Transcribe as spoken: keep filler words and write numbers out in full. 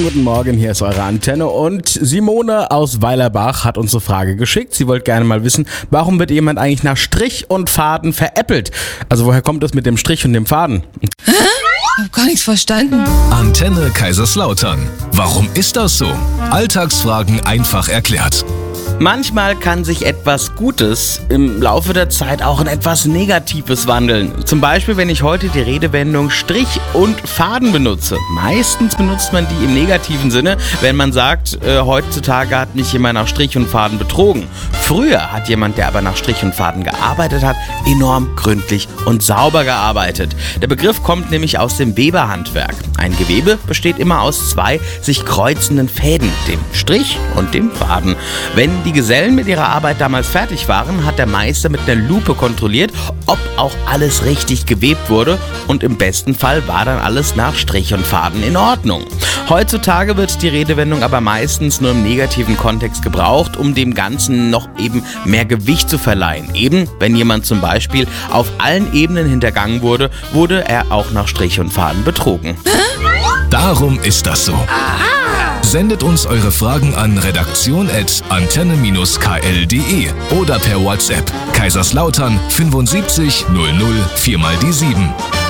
Guten Morgen, hier ist eure Antenne und Simone aus Weilerbach hat uns eine Frage geschickt. Sie wollte gerne mal wissen, warum wird jemand eigentlich nach Strich und Faden veräppelt? Also woher kommt das mit dem Strich und dem Faden? Hä? Ich hab gar nichts verstanden. Antenne Kaiserslautern. Warum ist das so? Alltagsfragen einfach erklärt. Manchmal kann sich etwas Gutes im Laufe der Zeit auch in etwas Negatives wandeln. Zum Beispiel, wenn ich heute die Redewendung Strich und Faden benutze. Meistens benutzt man die im negativen Sinne, wenn man sagt, äh, heutzutage hat mich jemand nach Strich und Faden betrogen. Früher hat jemand, der aber nach Strich und Faden gearbeitet hat, enorm gründlich und sauber gearbeitet. Der Begriff kommt nämlich aus dem Weberhandwerk. Ein Gewebe besteht immer aus zwei sich kreuzenden Fäden, dem Strich und dem Faden. Wenn die Gesellen mit ihrer Arbeit damals fertig waren, hat der Meister mit einer Lupe kontrolliert, ob auch alles richtig gewebt wurde, und im besten Fall war dann alles nach Strich und Faden in Ordnung. Heutzutage wird die Redewendung aber meistens nur im negativen Kontext gebraucht, um dem Ganzen noch eben mehr Gewicht zu verleihen. Eben, wenn jemand zum Beispiel auf allen Ebenen hintergangen wurde, wurde er auch nach Strich und Faden betrogen. Darum ist das so. Sendet uns eure Fragen an redaktion at antenne k l punkt d e oder per WhatsApp Kaiserslautern fünfundsiebzig null null vier mal die sieben.